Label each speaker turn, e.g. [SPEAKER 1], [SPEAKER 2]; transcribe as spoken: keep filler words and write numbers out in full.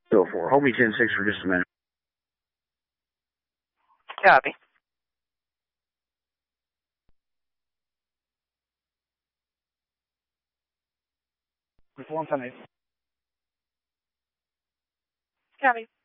[SPEAKER 1] Go for it. Hold me ten six for just a minute.
[SPEAKER 2] Copy.
[SPEAKER 3] Reform ten eight.
[SPEAKER 2] Copy.